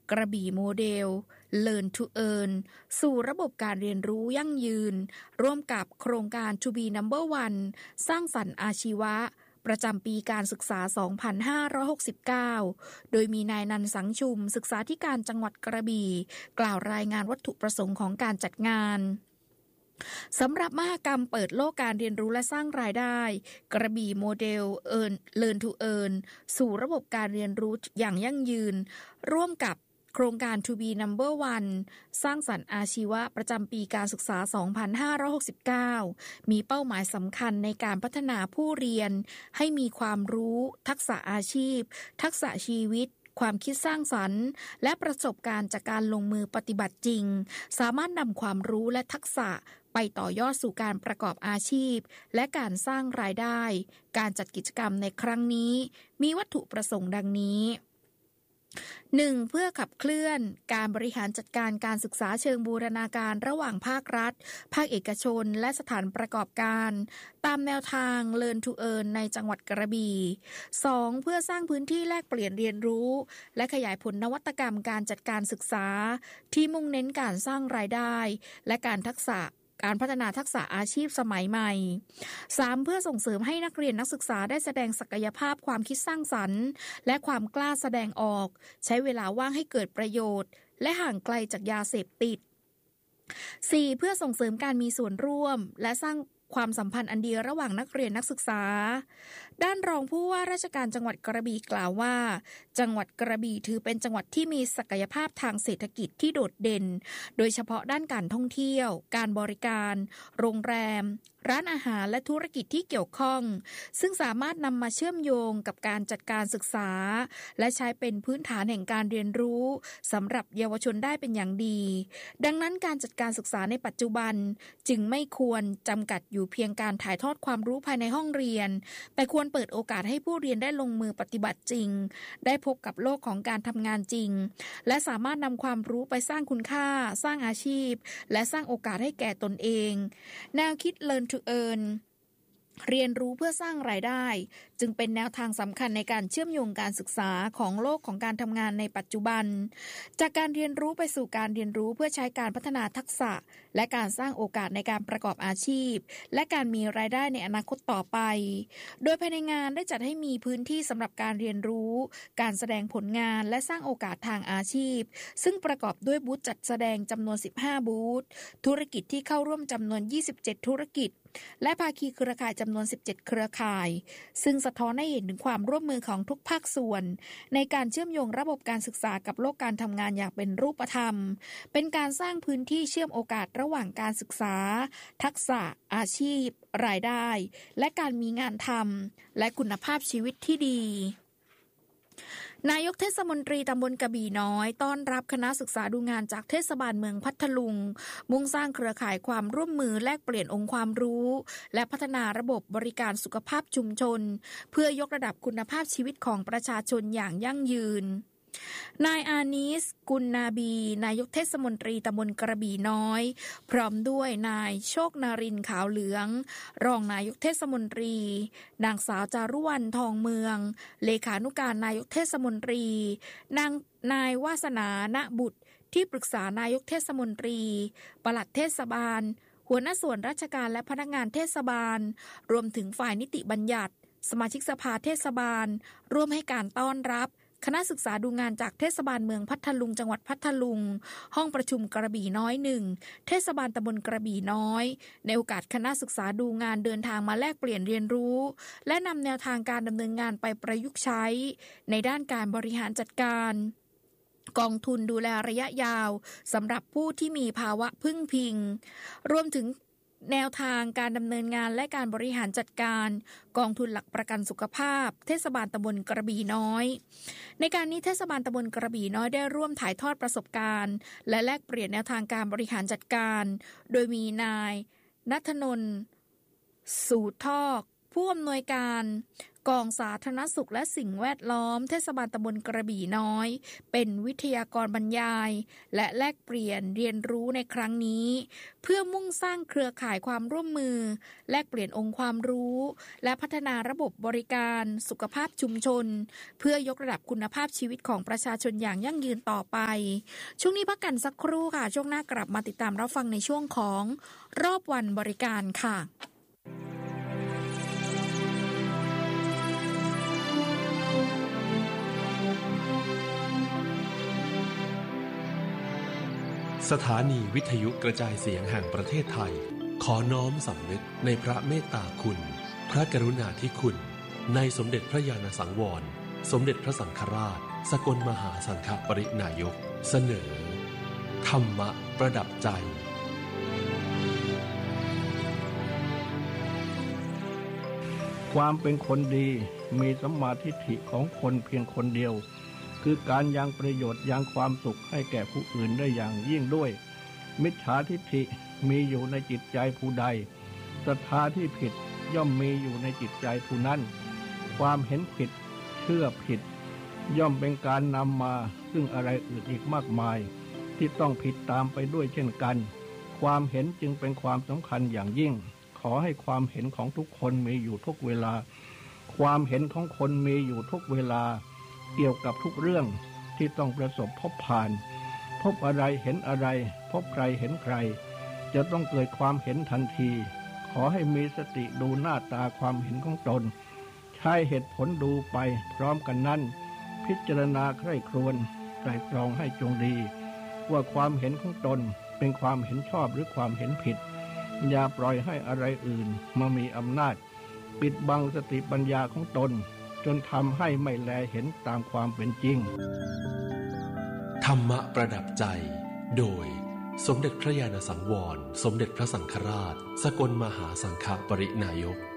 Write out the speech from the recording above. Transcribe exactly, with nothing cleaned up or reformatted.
กระบี่โมเดล Learn to Earn สู่ระบบการเรียนรู้ยั่งยืนร่วมกับโครงการ To be number one สร้างสรรค์อาชีวะประจำปีการศึกษา สองพันห้าร้อยหกสิบเก้า โดยมีนายนันท์สังชุมศึกษาธิการจังหวัดกระบี่กล่าวรายงานวัตถุประสงค์ของการจัดงานสำหรับมหกรรมเปิดโลกการเรียนรู้และสร้างรายได้กระบี่โมเดล Learn to Earn สู่ระบบการเรียนรู้อย่างยั่งยืนร่วมกับโครงการ To be number one สร้างสรรค์อาชีวะประจำปีการศึกษา สองพันห้าร้อยหกสิบเก้า มีเป้าหมายสำคัญในการพัฒนาผู้เรียนให้มีความรู้ทักษะอาชีพทักษะชีวิตความคิดสร้างสรรค์และประสบการณ์จากการลงมือปฏิบัติจริงสามารถนำความรู้และทักษะไปต่อยอดสู่การประกอบอาชีพและการสร้างรายได้การจัดกิจกรรมในครั้งนี้มีวัตถุประสงค์ดังนี้หนึ่งเพื่อขับเคลื่อนการบริหารจัดการการศึกษาเชิงบูรณาการระหว่างภาครัฐภาคเอกชนและสถานประกอบการตามแนวทาง Learn to Earn ในจังหวัดกระบี่ สอง เพื่อสร้างพื้นที่แลกเปลี่ยนเรียนรู้และขยายผลนวัตกรรมการจัดการศึกษาที่มุ่งเน้นการสร้างรายได้และการทักษะการพัฒนาทักษะอาชีพสมัยใหม่ สาม เพื่อส่งเสริมให้นักเรียนนักศึกษาได้แสดงศักยภาพความคิดสร้างสรรค์และความกล้าแสดงออกใช้เวลาว่างให้เกิดประโยชน์และห่างไกลจากยาเสพติด สี่ เพื่อส่งเสริมการมีส่วนร่วมและสร้างความสัมพันธ์อันดีระหว่างนักเรียนนักศึกษาด้านรองผู้ว่าราชการจังหวัดกระบี่กล่าวว่าจังหวัดกระบี่ถือเป็นจังหวัดที่มีศักยภาพทางเศรษฐกิจที่โดดเด่นโดยเฉพาะด้านการท่องเที่ยวการบริการโรงแรมร้านอาหารและธุรกิจที่เกี่ยวข้องซึ่งสามารถนำมาเชื่อมโยงกับการจัดการศึกษาและใช้เป็นพื้นฐานแห่งการเรียนรู้สำหรับเยาวชนได้เป็นอย่างดีดังนั้นการจัดการศึกษาในปัจจุบันจึงไม่ควรจำกัดอยู่เพียงการถ่ายทอดความรู้ภายในห้องเรียนแต่ควรเปิดโอกาสให้ผู้เรียนได้ลงมือปฏิบัติจริงได้พบกับโลกของการทำงานจริงและสามารถนำความรู้ไปสร้างคุณค่าสร้างอาชีพและสร้างโอกาสให้แก่ตนเองแนวคิด Learn to Earn เรียนรู้เพื่อสร้างรายได้จึงเป็นแนวทางสำคัญในการเชื่อมโยงการศึกษาของโลกของการทำงานในปัจจุบันจากการเรียนรู้ไปสู่การเรียนรู้เพื่อใช้การพัฒนาทักษะและการสร้างโอกาสในการประกอบอาชีพและการมีรายได้ในอนาคตต่อไปโดยภายในงานได้จัดให้มีพื้นที่สำหรับการเรียนรู้การแสดงผลงานและสร้างโอกาสทางอาชีพซึ่งประกอบด้วยบูธจัดแสดงจำนวนสิบห้าบูธธุรกิจที่เข้าร่วมจำนวนยี่สิบเจ็ดธุรกิจและภาคีเครือข่ายจำนวนสิบเจ็ดเครือข่ายซึ่งสะท้อนให้เห็นถึงความร่วมมือของทุกภาคส่วนในการเชื่อมโยงระบบการศึกษากับโลกการทำงานอย่างเป็นรูปธรรมเป็นการสร้างพื้นที่เชื่อมโอกาสระหว่างการศึกษาทักษะอาชีพรายได้และการมีงานทำและคุณภาพชีวิตที่ดีนายกเทศมนตรีตำบลกระบี่น้อยต้อนรับคณะศึกษาดูงานจากเทศบาลเมืองพัทลุงมุ่งสร้างเครือข่ายความร่วมมือแลกเปลี่ยนองค์ความรู้และพัฒนาระบบบริการสุขภาพชุมชนเพื่อยกระดับคุณภาพชีวิตของประชาชนอย่างยั่งยืนนายอานิสกุลนาบีนายกเทศมนตรีตำบลกระบี่น้อยพร้อมด้วยนายโชคนารินทร์ขาวเหลืองรองนายกเทศมนตรีนางสาวจารุวรรณทองเมืองเลขานุการนายกเทศมนตรีนางนายวาสนาณบุตรที่ปรึกษานายกเทศมนตรีปลัดเทศบาลหัวหน้าส่วนราชการและพนักงานเทศบาลรวมถึงฝ่ายนิติบัญญัติสมาชิกสภาเทศบาลร่วมให้การต้อนรับคณะศึกษาดูงานจากเทศบาลเมืองพัทลุงจังหวัดพัทลุงห้องประชุมกระบี่น้อยหนึ่งเทศบาลตำบลกระบี่น้อยในโอกาสคณะศึกษาดูงานเดินทางมาแลกเปลี่ยนเรียนรู้และนำแนวทางการดำเนินงานไปประยุกต์ใช้ในด้านการบริหารจัดการกองทุนดูแลระยะยาวสำหรับผู้ที่มีภาวะพึ่งพิงรวมถึงแนวทางการดำเนินงานและการบริหารจัดการกองทุนหลักประกันสุขภาพเทศบาลตำบลกระบี่น้อยในการนี้เทศบาลตำบลกระบี่น้อยได้ร่วมถ่ายทอดประสบการณ์และแลกเปลี่ยนแนวทางการบริหารจัดการโดยมีนายณัฐนนท์สูทอกผู้อำนวยการกองสาธารณสุขและสิ่งแวดล้อมเทศบาลตำบลกระบี่น้อยเป็นวิทยากรบรรยายและแลกเปลี่ยนเรียนรู้ในครั้งนี้เพื่อมุ่งสร้างเครือข่ายความร่วมมือแลกเปลี่ยนองค์ความรู้และพัฒนาระบบบริการสุขภาพชุมชนเพื่อยกระดับคุณภาพชีวิตของประชาชนอย่างยั่งยืนต่อไปช่วงนี้พักกันสักครู่ค่ะช่วงหน้ากลับมาติดตามรับฟังในช่วงของรอบวันบริการค่ะสถานีวิทยุกระจายเสียงแห่งประเทศไทยขอน้อมสำนึกในพระเมตตาคุณพระกรุณาธิคุณในสมเด็จพระญาณสังวรสมเด็จพระสังฆราชสกลมหาสังฆปรินายกเสนอธรรมะประดับใจความเป็นคนดีมีสัมมาทิฏฐิของคนเพียงคนเดียวคือการยังประโยชน์ยังความสุขให้แก่ผู้อื่นได้อย่างยิ่งด้วยมิจฉาทิฏฐิมีอยู่ในจิตใจผู้ใดศรัทธาที่ผิดย่อมมีอยู่ในจิตใจผู้นั้นความเห็นผิดเชื่อผิดย่อมเป็นการนำมาซึ่งอะไรอื่นอีกมากมายที่ต้องผิดตามไปด้วยเช่นกันความเห็นจึงเป็นความสำคัญอย่างยิ่งขอให้ความเห็นของทุกคนมีอยู่ทุกเวลาความเห็นของคนมีอยู่ทุกเวลาเกี่ยวกับทุกเรื่องที่ต้องประสบพบผ่านพบอะไรเห็นอะไรพบใครเห็นใครจะต้องเกิดความเห็นทันทีขอให้มีสติดูหน้าตาความเห็นของตนใช้เหตุผลดูไปพร้อมกันนั้นพิจารณาใคร่ครวญไตร่ตรองให้จงดีว่าความเห็นของตนเป็นความเห็นชอบหรือความเห็นผิดอย่าปล่อยให้อะไรอื่นมามีอำนาจปิดบังสติปัญญาของตนจนทำให้ไม่แลเห็นตามความเป็นจริงธรรมะประดับใจโดยสมเด็จพระญาณสังวรสมเด็จพระสังฆราชสกลมหาสังฆปรินายก